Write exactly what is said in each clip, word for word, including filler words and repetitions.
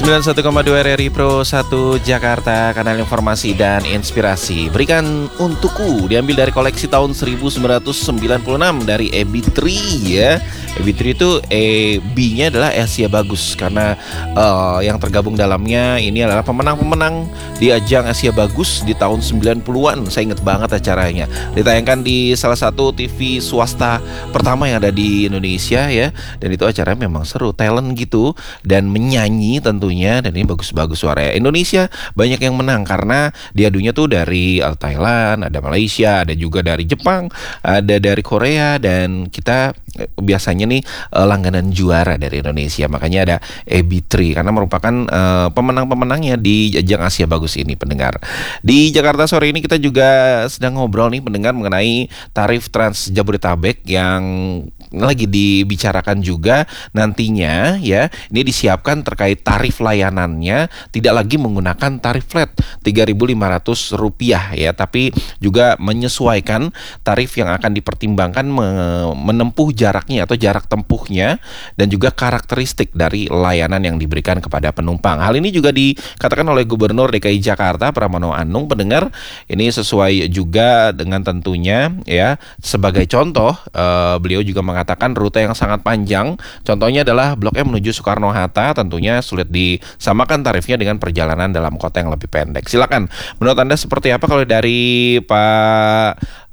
sembilan puluh satu koma dua R R I Pro satu Jakarta, kanal informasi dan inspirasi. Berikan untukku, diambil dari koleksi tahun seribu sembilan ratus sembilan puluh enam dari E B tiga ya. E B tiga itu E B-nya adalah Asia Bagus karena uh, yang tergabung dalamnya ini adalah pemenang-pemenang di ajang Asia Bagus di tahun sembilan puluhan. Saya ingat banget acaranya. Ditayangkan di salah satu T V swasta pertama yang ada di Indonesia ya. Dan itu acaranya memang seru, talent gitu dan menyanyi tentunya, dan ini bagus-bagus suaranya. Indonesia banyak yang menang karena diadunya tuh dari uh, Thailand, ada Malaysia, ada juga dari Jepang, ada dari Korea, dan kita uh, biasanya nih uh, langganan juara dari Indonesia. Makanya ada E B tiga karena merupakan uh, pemenang-pemenangnya di ajang Asia Bagus ini, pendengar. Di Jakarta sore ini kita juga sedang ngobrol nih pendengar mengenai tarif Trans Jabodetabek yang lagi dibicarakan juga nantinya ya. Ini disiapkan terkait tarif layanannya tidak lagi menggunakan tarif flat tiga ribu lima ratus rupiah ya, tapi juga menyesuaikan tarif yang akan dipertimbangkan menempuh jaraknya atau jarak tempuhnya dan juga karakteristik dari layanan yang diberikan kepada penumpang. Hal ini juga dikatakan oleh Gubernur D K I Jakarta Pramono Anung, pendengar. Ini sesuai juga dengan tentunya ya, sebagai contoh uh, beliau juga mengatakan rute yang sangat panjang, contohnya adalah Blok M menuju Soekarno-Hatta, tentunya sulit disamakan tarifnya dengan perjalanan dalam kota yang lebih pendek. Silakan, menurut Anda seperti apa kalau dari Pak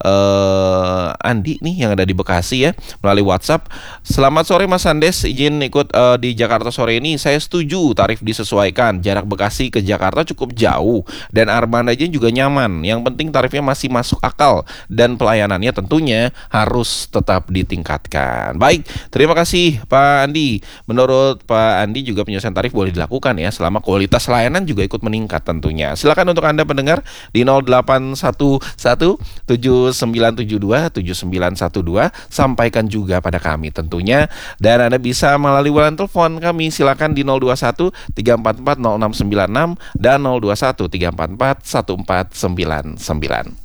uh, Andi nih yang ada di Bekasi ya, melalui WhatsApp. Selamat sore Mas Andes, izin ikut uh, di Jakarta sore ini. Saya setuju tarif disesuaikan, jarak Bekasi ke Jakarta cukup jauh dan armada aja juga nyaman. Yang penting tarifnya masih masuk akal dan pelayanannya tentunya harus tetap ditingkatkan. Baik, terima kasih Pak Andi. Menurut Pak Andi juga penyelesaian tarif boleh dilakukan ya, selama kualitas layanan juga ikut meningkat tentunya. Silakan untuk Anda pendengar di nol delapan satu satu tujuh sembilan tujuh dua tujuh sembilan satu dua, sampaikan juga pada kami tentunya. Dan Anda bisa melalui line telepon kami, silakan di nol dua satu tiga empat empat nol enam sembilan enam dan nol dua satu tiga empat empat satu empat sembilan sembilan.